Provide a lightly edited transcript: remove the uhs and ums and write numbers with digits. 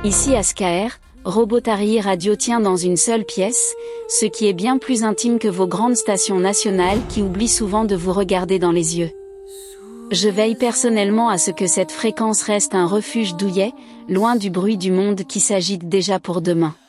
Ici à SKR, Robotary Radio tient dans une seule pièce, ce qui est bien plus intime que vos grandes stations nationales qui oublient souvent de vous regarder dans les yeux. Je veille personnellement à ce que cette fréquence reste un refuge douillet, loin du bruit du monde qui s'agite déjà pour demain.